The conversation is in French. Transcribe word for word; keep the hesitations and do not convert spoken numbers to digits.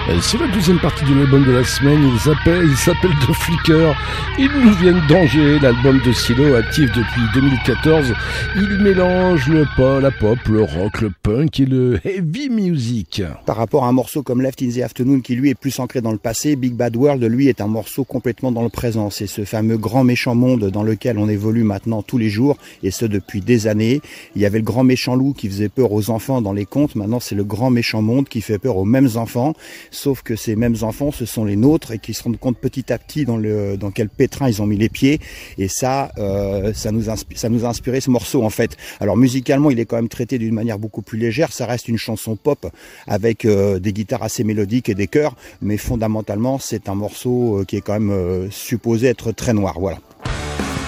C'est la deuxième partie de l'album de la semaine. Il s'appelle, il s'appelle The Flicker. Ils nous viennent d'Angers, l'album de Silo, actif depuis deux mille quatorze. Il mélange le pop, la pop, le rock, le punk et le heavy music. Par rapport à un morceau comme Left in the Afternoon qui lui est plus ancré dans le passé, Big Bad World lui est un morceau complètement dans le présent. C'est ce fameux grand méchant monde dans lequel on évolue maintenant tous les jours et ce depuis des années. Il y avait le grand méchant loup qui faisait peur aux enfants dans les contes. Maintenant c'est le grand méchant monde qui fait peur aux mêmes enfants. Sauf que ces mêmes enfants, ce sont les nôtres et qui se rendent compte petit à petit dans, le, dans quel pétrin ils ont mis les pieds. Et ça, euh, ça, nous inspi- ça nous a inspiré ce morceau en fait. Alors musicalement, il est quand même traité d'une manière beaucoup plus légère. Ça reste une chanson pop avec euh, des guitares assez mélodiques et des chœurs. Mais fondamentalement, c'est un morceau qui est quand même euh, supposé être très noir. Voilà.